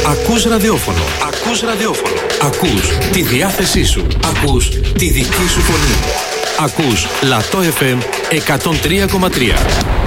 Ακούς ραδιόφωνο. Ακούς ραδιόφωνο. Ακούς τη διάθεσή σου. Ακούς τη δική σου φωνή. Ακούς Λατό FM 103,3.